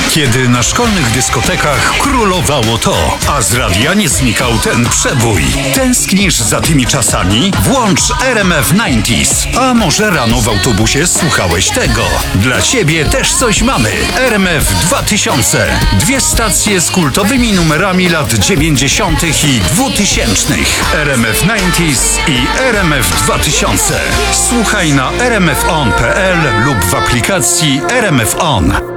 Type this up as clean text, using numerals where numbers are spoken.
Kiedy na szkolnych dyskotekach królowało to, a z radia nie znikał ten przebój. Tęsknisz za tymi czasami? Włącz RMF 90s. A może rano w autobusie słuchałeś tego? Dla ciebie też coś mamy. RMF 2000. Dwie stacje z kultowymi numerami lat 90. i 2000. RMF 90s i RMF 2000. Słuchaj na rmfon.pl lub w aplikacji RMF On.